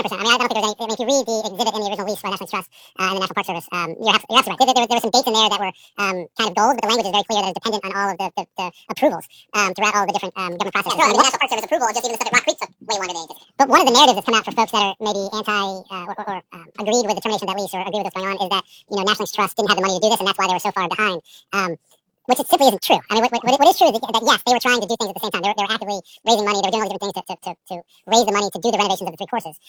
100%. I mean, I don't think there's any. I mean, if you read the exhibit in the original lease by National Trust and the National Park Service, you're absolutely right. There were some dates in there that were kind of goals, but the language is very clear that it's dependent on all of the approvals throughout all the different government processes. Yeah, no, I mean, the National Park Service approval, just even the stuff at Rock Creek took way longer than anticipated. But one of the narratives that's come out for folks that are maybe anti or agreed with the termination of that lease or agree with what's going on is that National Trust didn't have the money to do this, and that's why they were so far behind. Which it simply isn't true. I mean, what is true is that yes, they were trying to do things at the same time. They were actively raising money. They were doing all these different things to raise the money to do the renovations of the three courses.